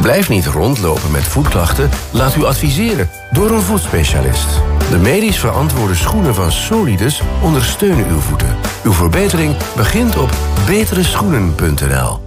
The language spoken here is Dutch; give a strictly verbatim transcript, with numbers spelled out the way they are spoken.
Blijf niet rondlopen met voetklachten. Laat u adviseren door een voetspecialist. De medisch verantwoorde schoenen van Solidus ondersteunen uw voeten. Uw verbetering begint op betere schoenen punt n l.